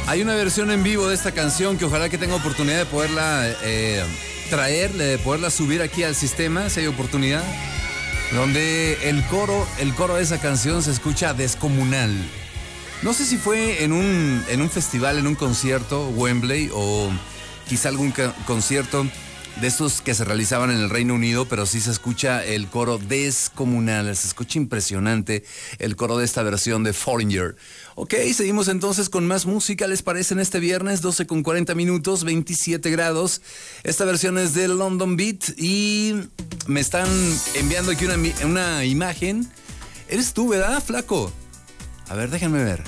Hay una versión en vivo de esta canción que ojalá que tenga oportunidad de poderla traer, de poderla subir aquí al sistema, si hay oportunidad, donde el coro de esa canción se escucha descomunal. No sé si fue en un festival, en un concierto, Wembley, o quizá algún concierto de estos que se realizaban en el Reino Unido, pero sí se escucha el coro descomunal, se escucha impresionante el coro de esta versión de Foreigner. Ok, seguimos entonces con más música, ¿les parece? En este viernes, 12:40, 27 grados. Esta versión es de London Beat y me están enviando aquí una imagen. ¿Eres tú, verdad, flaco? A ver, déjenme ver.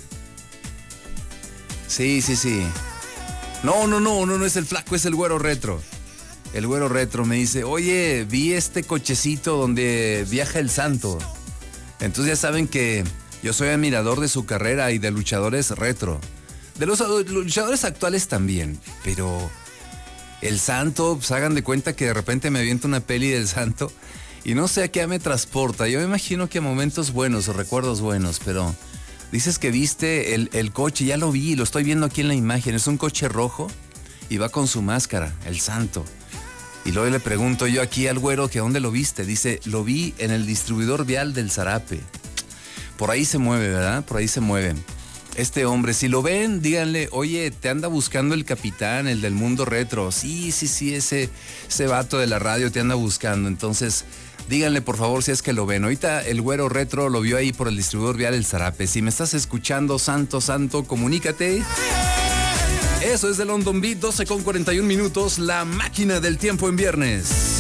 Sí. No es el flaco, es el güero retro. El güero retro me dice, oye, vi este cochecito donde viaja el santo. Entonces ya saben que yo soy admirador de su carrera y de luchadores retro. De los luchadores actuales también, pero el santo, pues hagan de cuenta que de repente me aviento una peli del santo y no sé a qué me transporta. Yo me imagino que a momentos buenos o recuerdos buenos, pero dices que viste el coche, ya lo vi, lo estoy viendo aquí en la imagen. Es un coche rojo y va con su máscara, el santo. Y luego le pregunto yo aquí al güero que ¿dónde lo viste? Dice, lo vi en el distribuidor vial del Zarape. Por ahí se mueve, ¿verdad? Por ahí se mueve. Este hombre, si lo ven, díganle, oye, te anda buscando el capitán, el del mundo retro. Sí, ese vato de la radio te anda buscando. Entonces, díganle por favor si es que lo ven. Ahorita el güero retro lo vio ahí por el distribuidor vial del Zarape. Si me estás escuchando, santo, comunícate. Eso es de London Beat, 12:41, la máquina del tiempo en viernes.